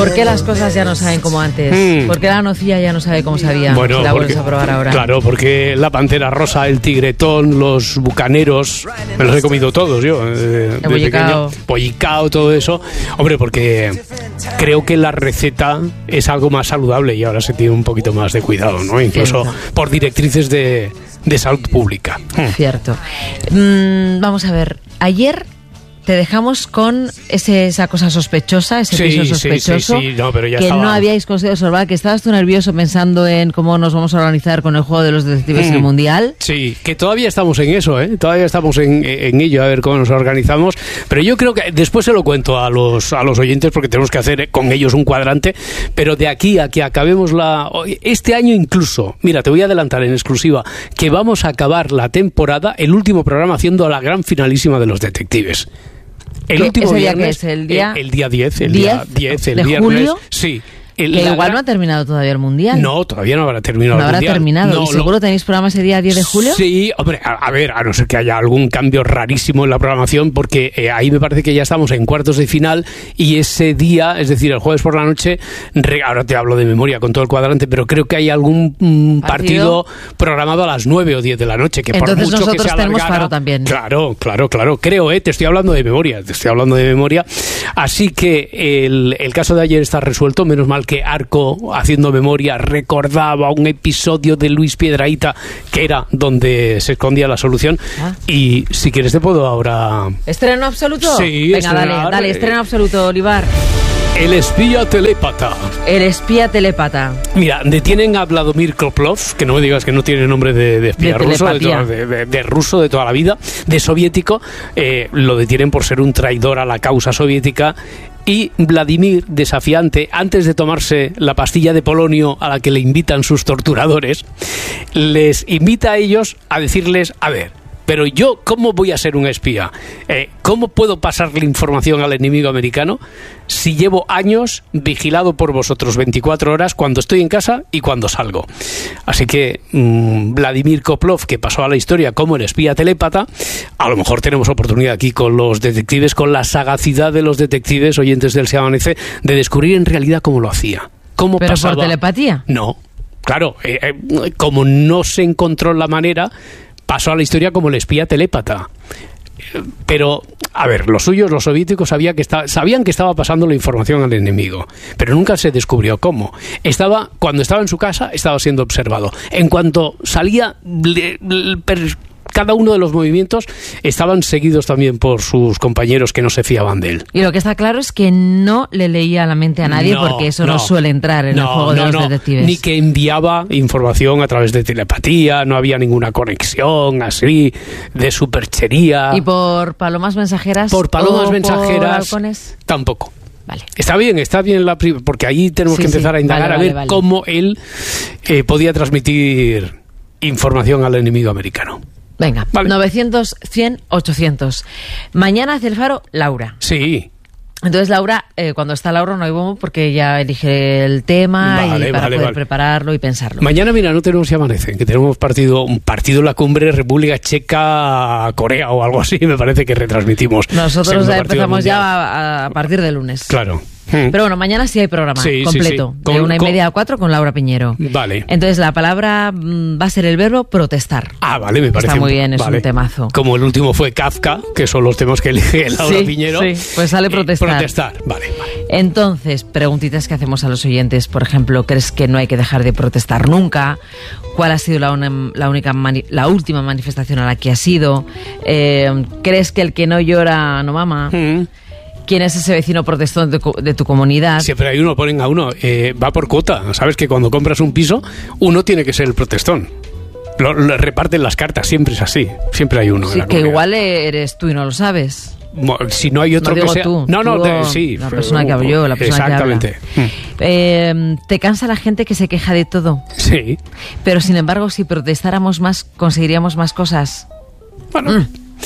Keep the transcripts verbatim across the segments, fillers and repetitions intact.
¿Por qué las cosas ya no saben como antes? Mm. ¿Por qué la nocilla ya no sabe cómo sabía? Bueno, si la porque, vuelves a probar ahora. Claro, porque la pantera rosa, el tigretón, los bucaneros, me los he comido todos yo. Eh, El bollicao. Bollicao, todo eso. Hombre, porque creo que la receta es algo más saludable y ahora se tiene un poquito más de cuidado, ¿no? Incluso Cierto. por directrices de, de salud pública. Cierto. Mm, vamos a ver. Ayer te dejamos con ese, esa cosa sospechosa, ese Sí, piso sí, sospechoso, sí, sí, no, pero ya que estaba- no habíais conseguido solvar, que estabas tú nervioso pensando en cómo nos vamos a organizar con el juego de los detectives Mm. del Mundial. Sí, que todavía estamos en eso, ¿eh? Todavía estamos en, en ello, a ver cómo nos organizamos. Pero yo creo que después se lo cuento a los, a los oyentes porque tenemos que hacer con ellos un cuadrante. Pero de aquí a que acabemos la... Este año incluso, mira, te voy a adelantar en exclusiva, que vamos a acabar la temporada, el último programa, haciendo la gran finalísima de los detectives. El ¿Qué- último ese día viernes, qué es? ¿El día- eh, el día diez, el día diez, el de viernes. julio? Sí. El- Que la igual gran- no ha terminado todavía el Mundial. No, todavía no habrá terminado No el habrá Mundial. terminado. No, ¿Y lo- seguro tenéis programa ese día diez de julio? Sí, hombre, a, a ver, a no ser que haya algún cambio rarísimo en la programación, porque eh, ahí me parece que ya estamos en cuartos de final y ese día, es decir, el jueves por la noche, re- ahora te hablo de memoria con todo el cuadrante, pero creo que hay algún mm, partido, ¿Partido? programado a las nueve o diez de la noche, que por Entonces mucho que nosotros se tenemos alargara- faro también. Claro, claro, claro, creo, eh, te estoy hablando de memoria, te estoy hablando de memoria. Así que el, el caso de ayer está resuelto, menos mal que Arco, haciendo memoria, recordaba un episodio de Luis Piedrahita que era donde se escondía la solución. Ah. Y si quieres te puedo ahora... ¿Estreno absoluto? Sí, Venga, dale, estrenar, dale, eh. estreno absoluto, Olivar. El espía telépata. El espía telépata. Mira, detienen a Vladimir Koplov, que no me digas que no tiene nombre de, de espía De ruso, de, telepatía. toda- de- de- de ruso de toda la vida, de soviético, eh, lo detienen por ser un traidor a la causa soviética. Y Vladimir, desafiante, antes de tomarse la pastilla de polonio a la que le invitan sus torturadores, les invita a ellos a decirles, a ver, pero yo, ¿cómo voy a ser un espía? Eh, ¿Cómo puedo pasarle información al enemigo americano si llevo años vigilado por vosotros veinticuatro horas cuando estoy en casa y cuando salgo? Así que mmm, Vladimir Koplov, que pasó a la historia como el espía telépata, a lo mejor tenemos oportunidad aquí con los detectives, con la sagacidad de los detectives, oyentes del Se Amanece, de descubrir en realidad cómo lo hacía. Cómo ¿Pero pasaba... por telepatía? No, claro, eh, eh, como no se encontró la manera, pasó a la historia como el espía telépata. Eh, Pero, a ver, los suyos, los soviéticos, sabía que está, sabían que estaba pasando la información al enemigo, pero nunca se descubrió cómo. Estaba, cuando estaba en su casa, estaba siendo observado. En cuanto salía, le- le- per- cada uno de los movimientos estaban seguidos también por sus compañeros que no se fiaban de él. Y lo que está claro es que no le leía la mente a nadie, No, porque eso no, no. suele entrar en el No, juego de no, los no. detectives. Ni que enviaba información a través de telepatía, no había ninguna conexión así de superchería. ¿Y por palomas mensajeras? Por palomas o mensajeras por halcones? tampoco. Vale. Está bien, está bien la pri- porque ahí tenemos Sí, que empezar sí. a indagar Vale, a vale, ver vale. cómo él eh, podía transmitir información al enemigo americano. Venga, Vale. novecientos, cien, ochocientos. Mañana hace el faro Laura. Sí. Entonces, Laura, eh, cuando está Laura no hay bombo porque ella elige el tema Vale, y para vale, poder vale. prepararlo prepararlo y pensarlo. Mañana, mira, no tenemos Se Amanece, que tenemos partido, un partido en la cumbre República Checa, Corea o algo así, me parece que retransmitimos. Nosotros Segundo ya partido empezamos mundial. ya a, a partir de lunes. Claro. Pero bueno, mañana sí hay programa Sí, sí, completo, sí. Con- de una y con- media a cuatro con Laura Piñero. Vale. Entonces la palabra mm, va a ser el verbo protestar. Ah, vale, me parece. Está muy bien, es vale. un temazo. Como el último fue Kafka, que son los temas que elige Laura Sí, Piñero. sí, pues sale Eh, protestar. protestar, vale, vale. Entonces, preguntitas que hacemos a los oyentes, por ejemplo, ¿crees que no hay que dejar de protestar nunca? ¿Cuál ha sido la, una- la única mani- la última manifestación a la que has ido? Eh, ¿Crees que el que no llora no mama? Mm. ¿Quién es ese vecino protestón de, co- de tu comunidad? Siempre hay uno, ponen a uno, eh, va por cuota. Sabes que cuando compras un piso, uno tiene que ser el protestón. Lo, lo reparten las cartas, siempre es así. Siempre hay uno. en Sí, la que comunidad. igual eres tú y no lo sabes. Mo- Si no hay otro No digo que sea. tú, no, no, tú, de- sí. la persona que hablo yo, la persona que habla. Exactamente. Mm. Eh, ¿Te cansa la gente que se queja de todo? Sí. Pero sin embargo, si protestáramos más, conseguiríamos más cosas. Bueno. Mm.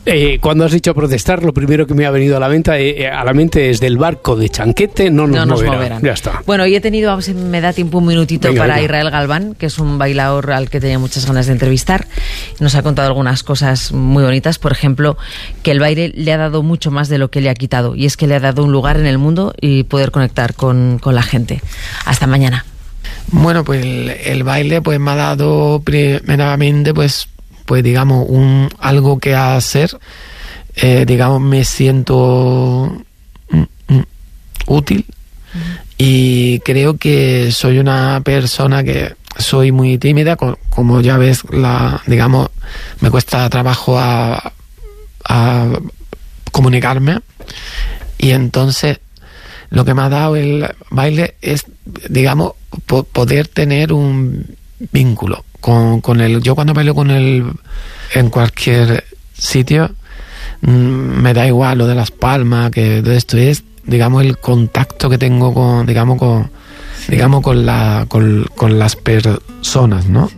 Eh, cuando has dicho protestar, lo primero que me ha venido a la mente, eh, a la mente es del barco de Chanquete, no nos, no nos moverán. moverán. Ya está. Bueno, y he tenido, a ver si me da tiempo un minutito Venga, para venga. Israel Galván, que es un bailaor al que tenía muchas ganas de entrevistar. Nos ha contado algunas cosas muy bonitas, por ejemplo, que el baile le ha dado mucho más de lo que le ha quitado, y es que le ha dado un lugar en el mundo y poder conectar con, con la gente. Hasta mañana. Bueno, pues el, el baile pues me ha dado primeramente pues pues digamos un algo que hacer, eh, digamos me siento mm, mm, útil uh-huh. Y creo que soy una persona que soy muy tímida, co- como ya ves, la digamos me cuesta trabajo a, a comunicarme, y entonces lo que me ha dado el baile es, digamos, po- poder tener un vínculo con, con el... Yo cuando bailo con él en cualquier sitio, mmm, me da igual lo de las palmas, que todo esto es, digamos, el contacto que tengo con, digamos, con, digamos, con la, con, con las personas, ¿no?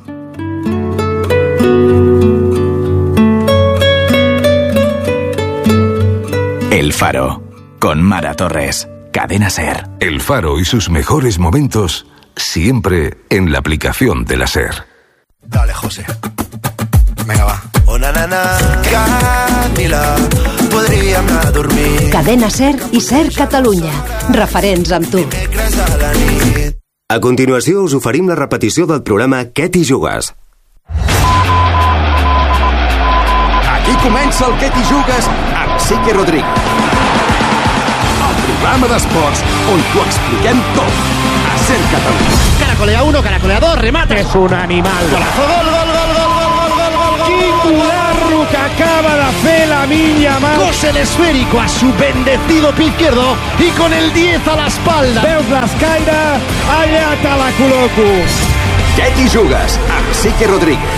El Faro, con Mara Torres. Cadena SER. El Faro y sus mejores momentos siempre en la aplicación de la SER. Dale, José. Venga, va. Oh, na, na, na. Camila, podríem anar a dormir. Cadena SER i SER Catalunya. Referents amb tu. A continuació us oferim la repetició del programa Què t'hi jugues? Aquí comença el Què t'hi jugues amb Sique Rodríguez. Programa d'esports on t'ho expliquem tot. A SER Catalunya. Caracolea uno, caracolea dos, remate. Es un animal. Golazo, gol, gol, gol, gol, gol, gol, gol, gol, gol. Quicularro que acaba de fer la milla más. Cose el esférico a su bendecido pie izquierdo y con el diez a la espalda. Veus l'escaire? Allà te la col·loco. Què t'hi jugues amb Sique Rodríguez.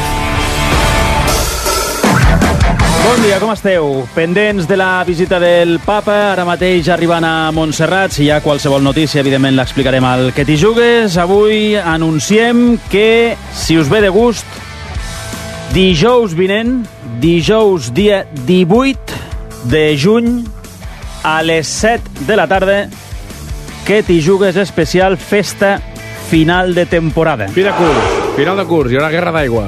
Bon dia, com esteu? Pendents de la visita del papa, ara mateix arribant a Montserrat. Si hi ha qualsevol notícia, evidentment l'explicarem al Què t'hi jugues. Avui anunciem que, si us ve de gust, dijous vinent, dijous dia divuit de juny, a les set de la tarda, Què t'hi jugues especial festa final de temporada. Fi de curs, final de curs, hi haurà guerra d'aigua.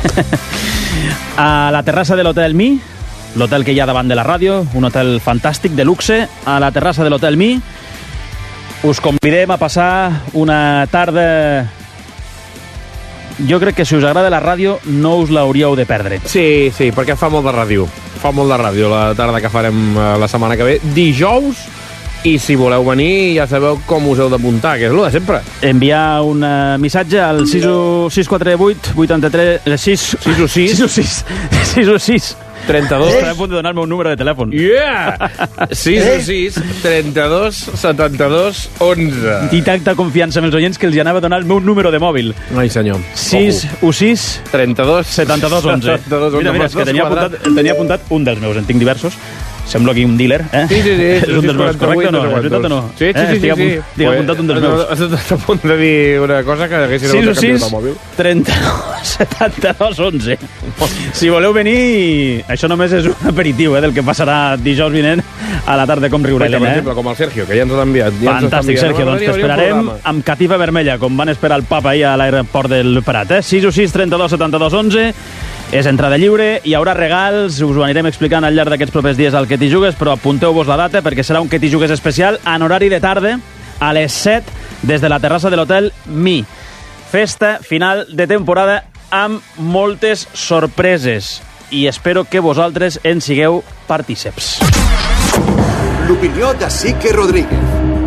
A la terrassa de l'Hotel Mi, l'hotel que hi ha davant de la ràdio, un hotel fantàstic de luxe, a la terrassa de l'Hotel Mi, us convidem a passar una tarda... Jo crec que si us agrada la ràdio no us l'hauríeu de perdre. Sí, sí, perquè fa molt de ràdio. Fa molt de ràdio la tarda que farem la setmana que ve. Dijous, i si voleu venir ja sabeu com us heu d'apuntar, que és el de sempre. Enviar un uh, missatge al sis quatre vuit vuitanta-tres... sis o sis sis o sis sis o sis trenta-dos Estaré a punt de donar-me un número de telèfon. Yeah! sis o sis trenta-dos setanta-dos onze. I tanta confiança amb els oients que els anava a donar el meu número de mòbil. Ai, senyor. sis o sis trenta-dos setanta-dos onze. Mira, mira, és que tenia apuntat, tenia apuntat un dels meus, en tinc diversos. Sembla aquí un dealer, eh? Sí, sí, sí. És un dels meus, correcte o no? És veritat o no? Sí, sí, sí. Eh? Tinc apuntat un dels meus. Has a punt de dir una cosa que haguessin hagut de canviar el mòbil. trenta-dos setanta-dos onze. Si voleu venir, això només és un aperitiu, eh, del que passarà dijous vinent a la tarda com riure Helena. Per exemple, com el Sergio, que ja ens l'ha enviat. Fantàstic, Sergio. Doncs t'esperarem amb catifa vermella, com van esperar el papa ahir a l'aeroport del Prat. Eh? sis o sis trenta-dos setanta-dos onze. És entrada lliure, hi haurà regals, us ho anirem explicant al llarg d'aquests propers dies al Què t'hi jugues, però apunteu-vos la data perquè serà un Què t'hi jugues especial en horari de tarda, a les set, des de la terrassa de l'Hotel Mi. Festa final de temporada amb moltes sorpreses i espero que vosaltres en sigueu partíceps. L'opinió de Sique Rodríguez.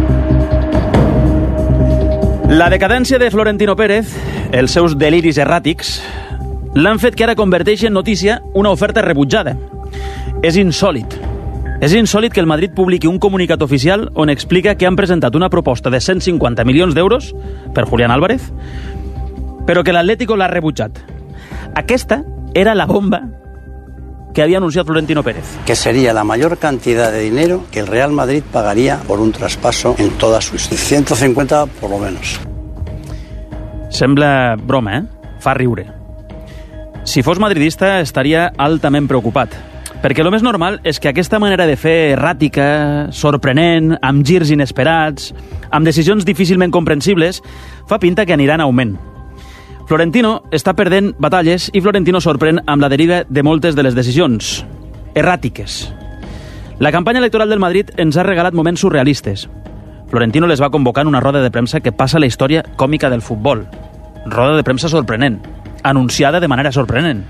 La decadència de Florentino Pérez, els seus deliris erràtics, l'han fet que ara converteixi en notícia una oferta rebutjada. És insòlit. És insòlit que el Madrid publiqui un comunicat oficial on explica que han presentat una proposta de cent cinquanta milions d'euros per Julián Álvarez, però que l'Atlético l'ha rebutjat. Aquesta era la bomba que había anunciado Florentino Pérez. Que sería la mayor cantidad de dinero que el Real Madrid pagaría por un traspaso en toda su historia. ciento cincuenta por lo menos. Sembla broma, eh? Fa riure. Si fos madridista estaria altament preocupat. Perquè el més normal és que aquesta manera de fer erràtica, sorprenent, amb girs inesperats, amb decisions difícilment comprensibles, fa pinta que anirà en augment. Florentino està perdent batalles i Florentino sorprèn amb la deriva de moltes de les decisions erràtiques. La campanya electoral del Madrid ens ha regalat moments surrealistes. Florentino les va convocar en una roda de premsa que passa a la història còmica del futbol. Roda de premsa sorprenent, anunciada de manera sorprenent.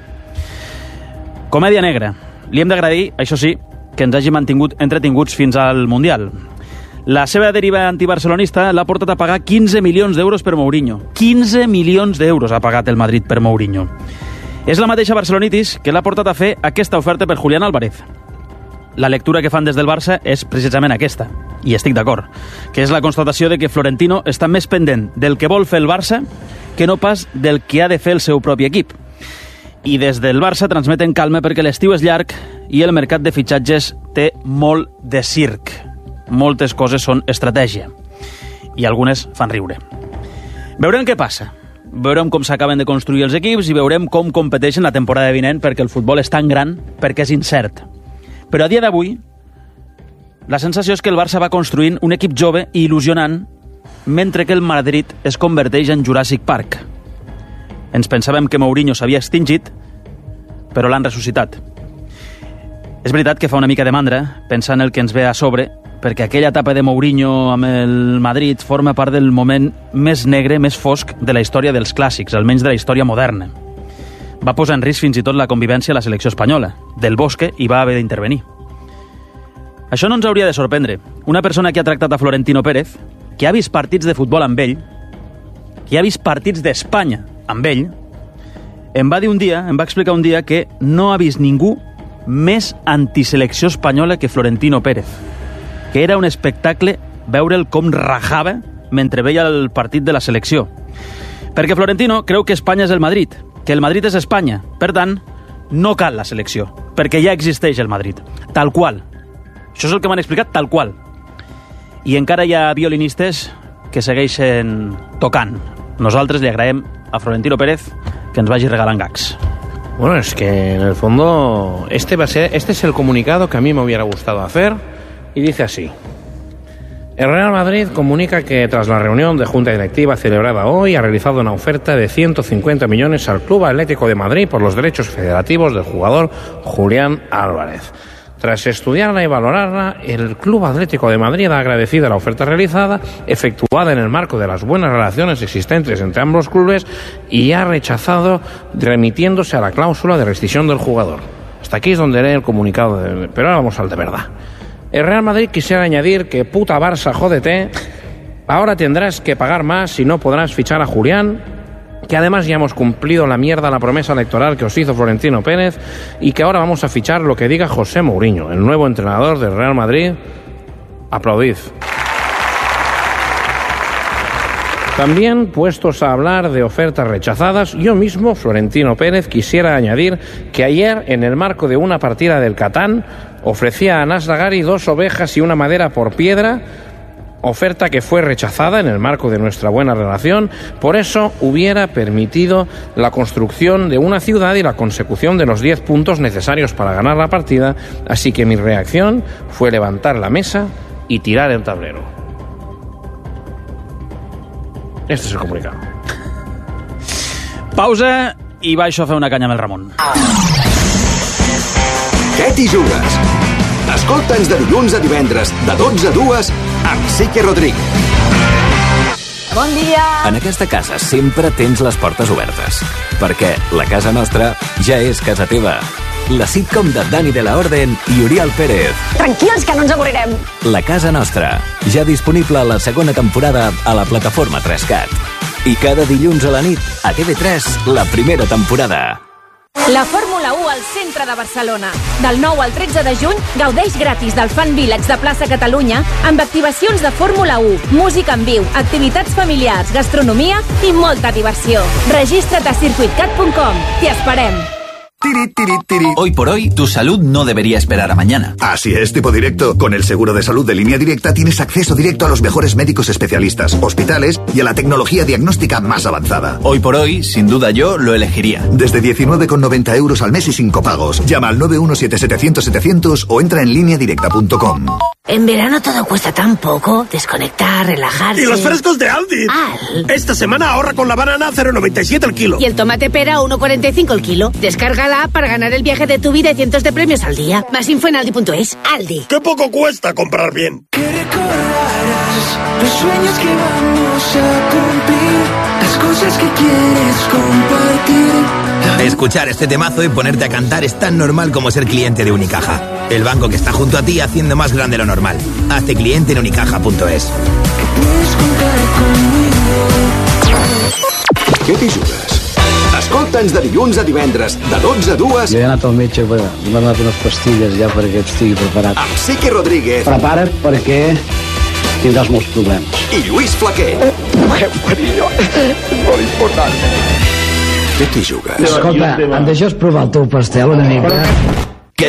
Comèdia negra. Li hem d'agrair, això sí, que ens hagi mantingut entretinguts fins al Mundial. La seva deriva antibarcelonista l'ha portat a pagar quinze milions d'euros per Mourinho. quinze milions d'euros ha pagat el Madrid per Mourinho. És la mateixa barcelonitis que l'ha portat a fer aquesta oferta per Julián Álvarez. La lectura que fan des del Barça és precisament aquesta, i estic d'acord, que és la constatació de que Florentino està més pendent del que vol fer el Barça que no pas del que ha de fer el seu propi equip. I des del Barça transmeten calma perquè l'estiu és llarg i el mercat de fitxatges té molt de circ. Moltes coses són estratègia i algunes fan riure. Veurem què passa. Veurem com s'acaben de construir els equips i veurem com competeixen la temporada vinent perquè el futbol és tan gran, perquè és incert. Però a dia d'avui, la sensació és que el Barça va construint un equip jove i il·lusionant mentre que el Madrid es converteix en Jurassic Park. Ens pensàvem que Mourinho s'havia extingit, però l'han ressuscitat. És veritat que fa una mica de mandra pensar en el que ens ve a sobre, perquè aquella etapa de Mourinho amb el Madrid forma part del moment més negre, més fosc de la història dels clàssics, almenys de la història moderna. Va posar en risc fins i tot la convivència a la selecció espanyola. Del Bosque hi va haver d'intervenir. Això no ens hauria de sorprendre. Una persona que ha tractat a Florentino Pérez, que ha vist partits de futbol amb ell, que ha vist partits d'Espanya amb ell, em va dir un dia, em va explicar un dia que no ha vist ningú més antiselecció espanyola que Florentino Pérez, que era un espectacle veure'l com rajava mentre veia el partit de la selecció. Perquè Florentino creu que Espanya és el Madrid, que el Madrid és Espanya. Per tant, no cal la selecció, perquè ja existeix el Madrid. Tal qual. Això és el que m'han explicat, tal qual. I encara hi ha violinistes que segueixen tocant. Nosaltres li agraem a Florentino Pérez que ens vagi regalant gags. Bueno, es que en el fondo este va a ser, este es el comunicado que a mí me hubiera gustado hacer y dice así. El Real Madrid comunica que tras la reunión de Junta Directiva celebrada hoy ha realizado una oferta de ciento cincuenta millones al Club Atlético de Madrid por los derechos federativos del jugador Julián Álvarez. Tras estudiarla y valorarla, el Club Atlético de Madrid ha agradecido la oferta realizada, efectuada en el marco de las buenas relaciones existentes entre ambos clubes, y ha rechazado remitiéndose a la cláusula de rescisión del jugador. Hasta aquí es donde lee el comunicado, de... pero ahora vamos al de verdad. El Real Madrid quisiera añadir que puta Barça, jódete, ahora tendrás que pagar más y no podrás fichar a Julián, que además ya hemos cumplido la mierda la promesa electoral que os hizo Florentino Pérez y que ahora vamos a fichar lo que diga José Mourinho, el nuevo entrenador del Real Madrid. Aplaudid. También, puestos a hablar de ofertas rechazadas, yo mismo, Florentino Pérez, quisiera añadir que ayer, en el marco de una partida del Catán, ofrecía a Anas Lagari dos ovejas y una madera por piedra, oferta que fue rechazada en el marco de nuestra buena relación. Por eso hubiera permitido la construcción de una ciudad y la consecución de los diez puntos necesarios para ganar la partida, así que mi reacción fue levantar la mesa y tirar el tablero. Este es el comunicado. Pausa i baixo a fer una canya amb el Ramon. Què t'hi jugues? Escolta'ns de dilluns a divendres, de dotze a dues, amb Sique Rodríguez. Bon dia! En aquesta casa sempre tens les portes obertes, perquè la casa nostra ja és casa teva. La sitcom de Dani de la Orden i Oriol Pérez. Tranquils, que no ens avorrirem. La casa nostra, ja disponible a la segona temporada a la plataforma tres cat. I cada dilluns a la nit, a T V tres, la primera temporada. La Fórmula u al centre de Barcelona. Del nou al tretze de juny, gaudeix gratis del Fan Village de Plaça Catalunya amb activacions de Fórmula u, música en viu, activitats familiars, gastronomia i molta diversió. Registra't a circuit cat punt com. T'hi esperem. Tiri, tiri, tiri. Hoy por hoy, tu salud no debería esperar a mañana. Así es, tipo directo. Con el seguro de salud de Línea Directa tienes acceso directo a los mejores médicos especialistas, hospitales y a la tecnología diagnóstica más avanzada. Hoy por hoy, sin duda yo lo elegiría. Desde diecinueve con noventa euros al mes y sin copagos. Llama al nueve uno siete setecientos setecientos o entra en línea directa punto com. En verano todo cuesta tan poco. Desconectar, relajarse. ¡Y los frescos de Aldi! Al. Esta semana ahorra con la banana a cero coma noventa y siete el kilo. Y el tomate pera uno coma cuarenta y cinco el kilo. Descarga la app para ganar el viaje de tu vida y cientos de premios al día. Más info en aldi punto es. Aldi. ¡Qué poco cuesta comprar bien! Que recordarás los sueños que vamos a cumplir, las cosas que quieres compartir. Escuchar este temazo y ponerte a cantar es tan normal como ser cliente de Unicaja. El banco que está junto a ti haciendo más grande lo normal. Hazte cliente en unicaja punto es. Puedes contar conmigo. Què t'hi jugues? Escolta'ns de dilluns a divendres, de dotze a dues... Jo he anat al metge, però m'ha donat unes pastilles ja perquè estigui preparat. Amb Sique Rodríguez. Prepara't perquè tindràs molts problemes. I Lluís Flaquer. Mujer, cariño, és molt important. Què t'hi jugues? Escolta, em deixes provar el teu pastel una mica?